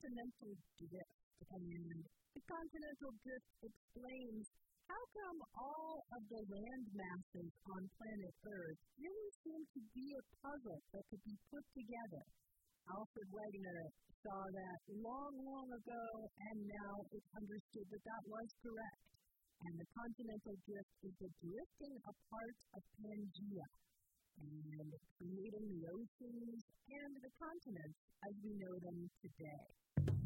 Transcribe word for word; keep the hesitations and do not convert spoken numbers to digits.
continental drift. And the continental drift explains how come all of the land masses on planet Earth really seem to be a puzzle that could be put together. Alfred Wegener saw that long, long ago, and now it's understood that that was correct. And the continental drift is the drifting apart of Pangaea, and creating the oceans and the continents as we know them today.